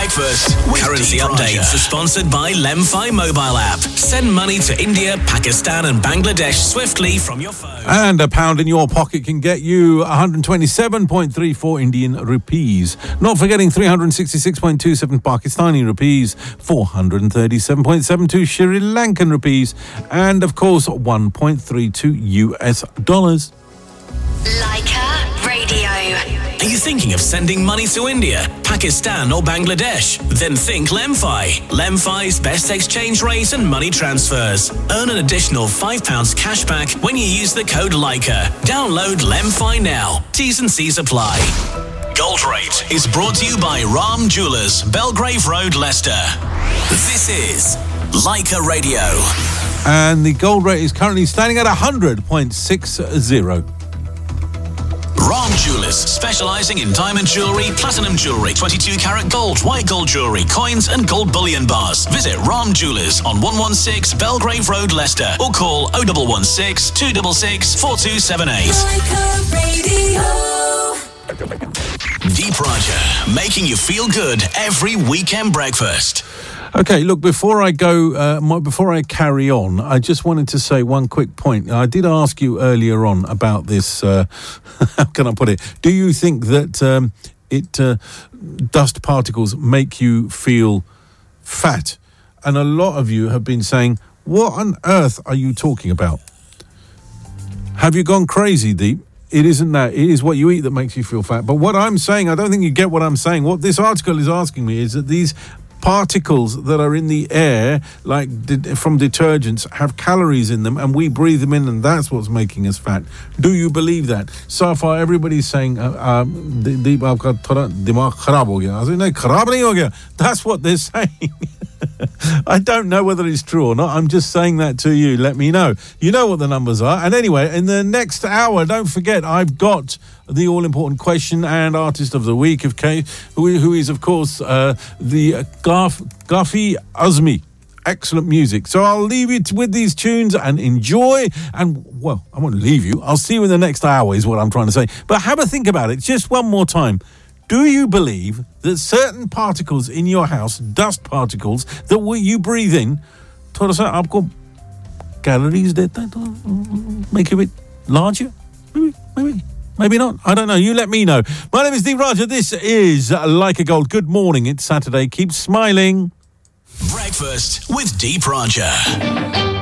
Breakfast with Currency Updates are sponsored by Lemfi mobile app. Send money to India, Pakistan and Bangladesh swiftly from your phone. And a pound in your pocket can get you 127.34 Indian rupees. Not forgetting 366.27 Pakistani rupees, 437.72 Sri Lankan rupees, and of course 1.32 US dollars. Leica Radio. Are you thinking of sending money to India, Pakistan or Bangladesh? Then think Lemfi. Lemfi's best exchange rate and money transfers. Earn an additional £5 cash back when you use the code Leica. Download Lemfi now. T's and C's apply. Gold Rate is brought to you by Ram Jewellers, Belgrave Road, Leicester. This is Leica Radio. And the gold rate is currently standing at 100.60. Ram Jewellers, specialising in diamond jewellery, platinum jewellery, 22-carat gold, white gold jewellery, coins and gold bullion bars. Visit Ram Jewellers on 116 Belgrave Road, Leicester, or call 0116 266 4278. Deep Roger, making you feel good every weekend breakfast. Okay, look, before I carry on, I just wanted to say one quick point. I did ask you earlier on about this, how can I put it? Do you think that dust particles make you feel fat? And a lot of you have been saying, what on earth are you talking about? Have you gone crazy, Deep? It isn't that. It is what you eat that makes you feel fat. But what I'm saying, I don't think you get what I'm saying. What this article is asking me is that these particles that are in the air, like from detergents, have calories in them, and we breathe them in, and that's what's making us fat. Do you believe that? So far, everybody's saying, Deep, aapka thoda dimag kharab ho gaya. I said, no, kharab nahi ho gaya. That's what they're saying. I don't know whether it's true or not. I'm just saying that to you. Let me know. You know what the numbers are. And anyway, in the next hour, don't forget, I've got the all-important question and artist of the week, who is, of course, the Ghafi Azmi. Excellent music. So I'll leave you with these tunes and enjoy. And, well, I won't leave you. I'll see you in the next hour is what I'm trying to say. But have a think about it just one more time. Do you believe that certain particles in your house, dust particles, that you breathe in, थोड़ा सा आपको calories देता है, make you a bit larger? Maybe not. I don't know. You let me know. My name is Deep Raja. This is Like a Gold. Good morning. It's Saturday. Keep smiling. Breakfast with Deep Raja.